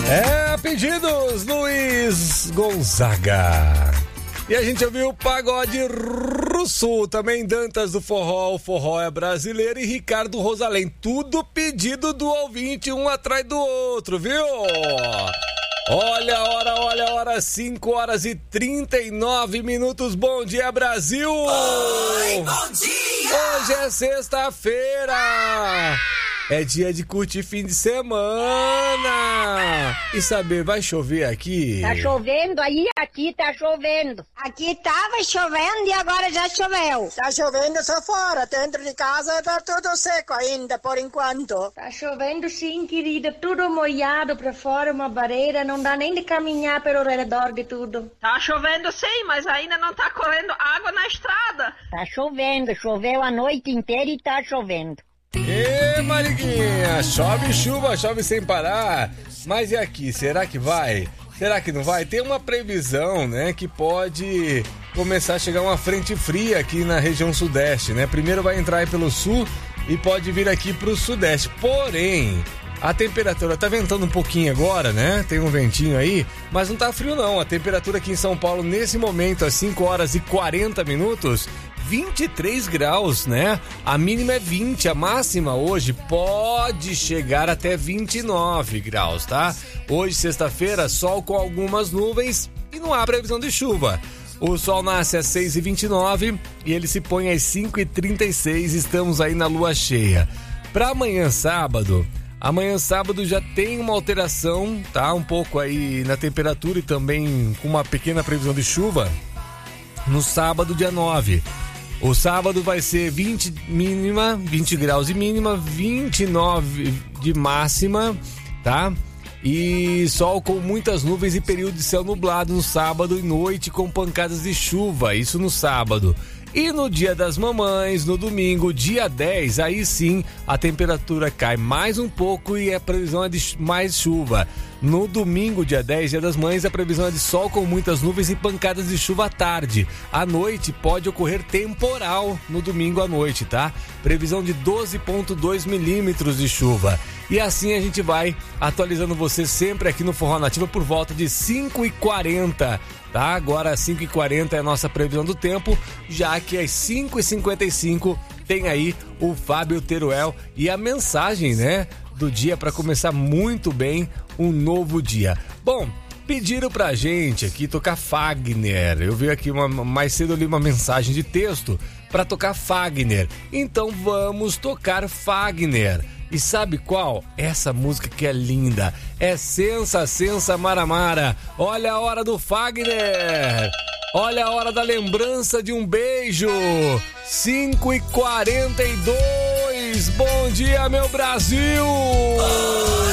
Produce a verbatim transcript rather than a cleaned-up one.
É, pedidos, Luiz Gonzaga. E a gente ouviu o Pagode Russo, também Dantas do Forró, o Forró é brasileiro, e Ricardo Rosalém. Tudo pedido do ouvinte, um atrás do outro, viu? Olha a hora, olha a hora, cinco horas e trinta e nove minutos. Bom dia, Brasil! Oi, bom dia! Hoje é sexta-feira! É dia de curtir fim de semana! E saber, vai chover aqui? Tá chovendo aí, aqui tá chovendo. Aqui tava chovendo e agora já choveu. Tá chovendo só fora, dentro de casa tá tudo seco ainda, por enquanto. Tá chovendo sim, querida, tudo molhado pra fora, uma barreira, não dá nem de caminhar pelo redor de tudo. Tá chovendo sim, mas ainda não tá correndo água na estrada. Tá chovendo, choveu a noite inteira e tá chovendo. Ê, Mariguinha, chove chuva, chove sem parar. Mas e aqui, será que vai? Será que não vai? Tem uma previsão, né, que pode começar a chegar uma frente fria aqui na região sudeste, né? Primeiro vai entrar aí pelo sul e pode vir aqui pro sudeste. Porém, a temperatura tá ventando um pouquinho agora, né? Tem um ventinho aí, mas não tá frio não. A temperatura aqui em São Paulo nesse momento, às cinco horas e quarenta minutos, vinte e três graus, né? A mínima é vinte, a máxima hoje pode chegar até vinte e nove graus, tá? Hoje, sexta-feira, sol com algumas nuvens e não há previsão de chuva. O sol nasce às seis e vinte e nove e ele se põe às cinco e trinta e seis, estamos aí na lua cheia. Para amanhã, sábado, amanhã, sábado, já tem uma alteração, tá? Um pouco aí na temperatura e também com uma pequena previsão de chuva no sábado, dia nove. O sábado vai ser vinte mínima, vinte graus de mínima, vinte e nove de máxima, tá? E sol com muitas nuvens e período de céu nublado no sábado e noite com pancadas de chuva, isso no sábado. E no dia das mamães, no domingo, dia dez, aí sim a temperatura cai mais um pouco e a previsão é de mais chuva. No domingo, dia dez, dia das mães, a previsão é de sol com muitas nuvens e pancadas de chuva à tarde. À noite pode ocorrer temporal no domingo à noite, tá? Previsão de doze vírgula dois milímetros de chuva. E assim a gente vai atualizando você sempre aqui no Forró Nativa por volta de cinco e quarenta, tá? Agora às cinco e quarenta é a nossa previsão do tempo, já que às cinco e cinquenta e cinco tem aí o Fábio Teruel e a mensagem, né, do dia para começar muito bem um novo dia. Bom, pediram pra gente aqui tocar Fagner. Eu vi aqui uma, mais cedo eu li uma mensagem de texto para tocar Fagner. Então vamos tocar Fagner. E sabe qual? Essa música que é linda. É Sensa, Sensa, Maramara. Olha a hora do Fagner. Olha a hora da lembrança de um beijo. cinco e quarenta e dois. Bom dia, meu Brasil.